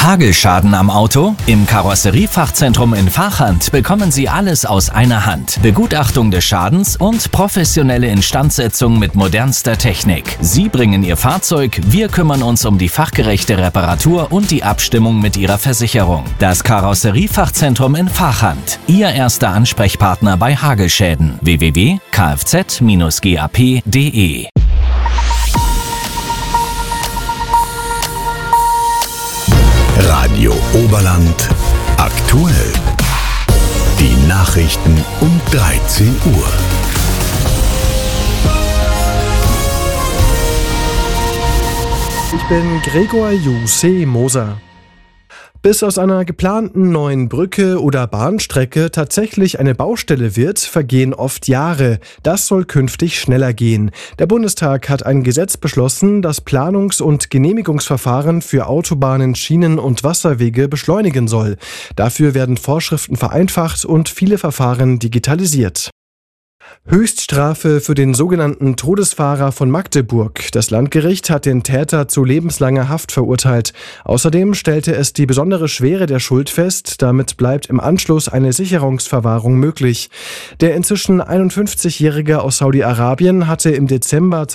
Hagelschaden am Auto? Im Karosseriefachzentrum in Vachand bekommen Sie alles aus einer Hand. Begutachtung des Schadens und professionelle Instandsetzung mit modernster Technik. Sie bringen Ihr Fahrzeug, wir kümmern uns um die fachgerechte Reparatur und die Abstimmung mit Ihrer Versicherung. Das Karosseriefachzentrum in Vachand. Ihr erster Ansprechpartner bei Hagelschäden. www.kfz-gap.de. Radio Oberland aktuell. Die Nachrichten um 13 Uhr. Ich bin Gregor Moser. Bis aus einer geplanten neuen Brücke oder Bahnstrecke tatsächlich eine Baustelle wird, vergehen oft Jahre. Das soll künftig schneller gehen. Der Bundestag hat ein Gesetz beschlossen, das Planungs- und Genehmigungsverfahren für Autobahnen, Schienen und Wasserwege beschleunigen soll. Dafür werden Vorschriften vereinfacht und viele Verfahren digitalisiert. Höchststrafe für den sogenannten Todesfahrer von Magdeburg. Das Landgericht hat den Täter zu lebenslanger Haft verurteilt. Außerdem stellte es die besondere Schwere der Schuld fest. Damit bleibt im Anschluss eine Sicherungsverwahrung möglich. Der inzwischen 51-Jährige aus Saudi-Arabien hatte im Dezember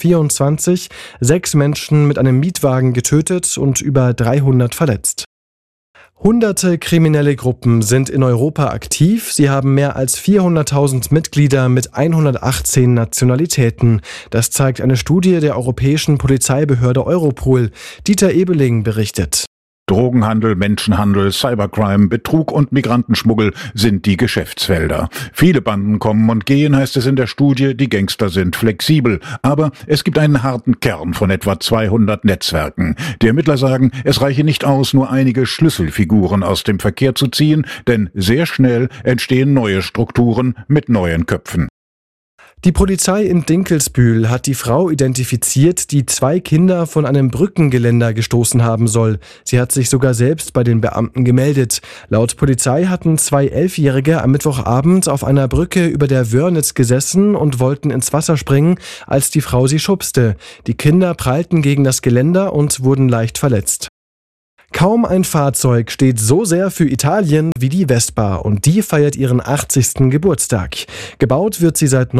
2024 6 Menschen mit einem Mietwagen getötet und über 300 verletzt. Hunderte kriminelle Gruppen sind in Europa aktiv. Sie haben mehr als 400.000 Mitglieder mit 118 Nationalitäten. Das zeigt eine Studie der europäischen Polizeibehörde Europol. Dieter Ebeling berichtet. Drogenhandel, Menschenhandel, Cybercrime, Betrug und Migrantenschmuggel sind die Geschäftsfelder. Viele Banden kommen und gehen, heißt es in der Studie, die Gangster sind flexibel. Aber es gibt einen harten Kern von etwa 200 Netzwerken. Die Ermittler sagen, es reiche nicht aus, nur einige Schlüsselfiguren aus dem Verkehr zu ziehen, denn sehr schnell entstehen neue Strukturen mit neuen Köpfen. Die Polizei in Dinkelsbühl hat die Frau identifiziert, die 2 Kinder von einem Brückengeländer gestoßen haben soll. Sie hat sich sogar selbst bei den Beamten gemeldet. Laut Polizei hatten 2 11-Jährige am Mittwochabend auf einer Brücke über der Wörnitz gesessen und wollten ins Wasser springen, als die Frau sie schubste. Die Kinder prallten gegen das Geländer und wurden leicht verletzt. Kaum ein Fahrzeug steht so sehr für Italien wie die Vespa und die feiert ihren 80. Geburtstag. Gebaut wird sie seit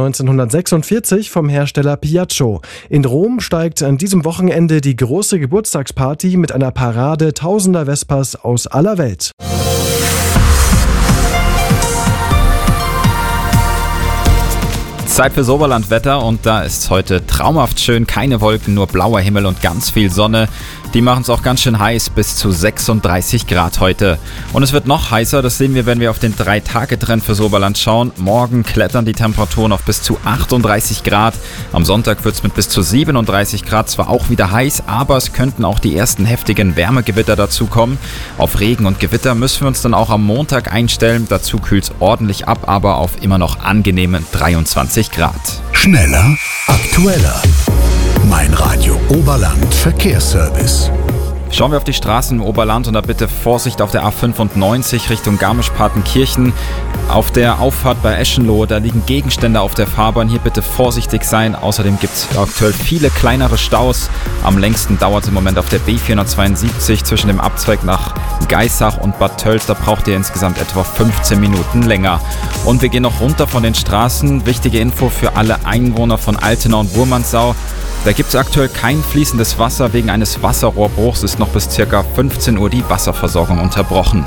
1946 vom Hersteller Piaggio. In Rom steigt an diesem Wochenende die große Geburtstagsparty mit einer Parade tausender Vespas aus aller Welt. Zeit für Oberlandwetter und da ist heute traumhaft schön, keine Wolken, nur blauer Himmel und ganz viel Sonne. Die machen es auch ganz schön heiß, bis zu 36 Grad heute. Und es wird noch heißer, das sehen wir, wenn wir auf den 3-Tage-Trend für Oberland schauen. Morgen klettern die Temperaturen auf bis zu 38 Grad. Am Sonntag wird es mit bis zu 37 Grad zwar auch wieder heiß, aber es könnten auch die ersten heftigen Wärmegewitter dazukommen. Auf Regen und Gewitter müssen wir uns dann auch am Montag einstellen. Dazu kühlt es ordentlich ab, aber auf immer noch angenehme 23 Grad. Schneller, aktueller. Mein Radio Oberland Verkehrsservice. Schauen wir auf die Straßen im Oberland und da bitte Vorsicht auf der A95 Richtung Garmisch-Partenkirchen. Auf der Auffahrt bei Eschenlohe, da liegen Gegenstände auf der Fahrbahn. Hier bitte vorsichtig sein. Außerdem gibt es aktuell viele kleinere Staus. Am längsten dauert es im Moment auf der B472 zwischen dem Abzweig nach Geissach und Bad Tölz. Da braucht ihr insgesamt etwa 15 Minuten länger. Und wir gehen noch runter von den Straßen. Wichtige Info für alle Einwohner von Altena und Wurmansau. Da gibt es aktuell kein fließendes Wasser. Wegen eines Wasserrohrbruchs ist noch bis ca. 15 Uhr die Wasserversorgung unterbrochen.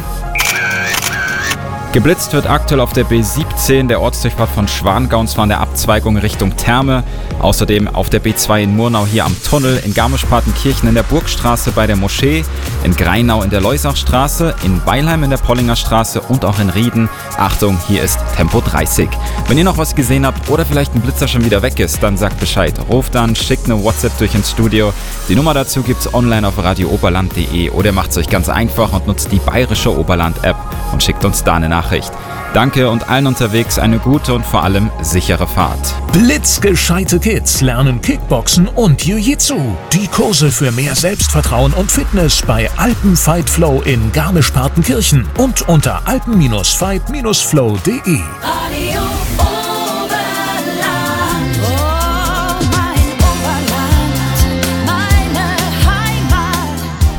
Geblitzt wird aktuell auf der B17, der Ortsdurchfahrt von Schwangau, und zwar in der Abzweigung Richtung Therme. Außerdem auf der B2 in Murnau hier am Tunnel, in Garmisch-Partenkirchen in der Burgstraße bei der Moschee, in Greinau in der Leusachstraße, in Weilheim in der Pollinger Straße und auch in Rieden. Achtung, hier ist Tempo 30. Wenn ihr noch was gesehen habt oder vielleicht ein Blitzer schon wieder weg ist, dann sagt Bescheid. Ruft an, schickt eine WhatsApp durch ins Studio. Die Nummer dazu gibt's online auf radiooberland.de oder ihr macht's euch ganz einfach und nutzt die bayerische Oberland-App und schickt uns da eine Nachricht. Danke und allen unterwegs eine gute und vor allem sichere Fahrt. Blitzgescheite Kids lernen Kickboxen und Jiu-Jitsu. Die Kurse für mehr Selbstvertrauen und Fitness bei Alpen Fight Flow in Garmisch-Partenkirchen und unter alpen-fight-flow.de.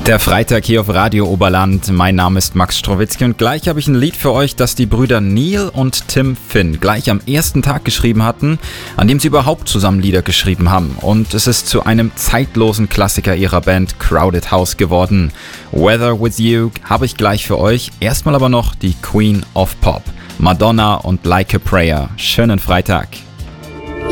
Der Freitag hier auf Radio Oberland. Mein Name ist Max Strowitzki und gleich habe ich ein Lied für euch, das die Brüder Neil und Tim Finn gleich am ersten Tag geschrieben hatten, an dem sie überhaupt zusammen Lieder geschrieben haben. Und es ist zu einem zeitlosen Klassiker ihrer Band Crowded House geworden. Weather With You habe ich gleich für euch. Erstmal aber noch die Queen of Pop, Madonna und Like a Prayer. Schönen Freitag.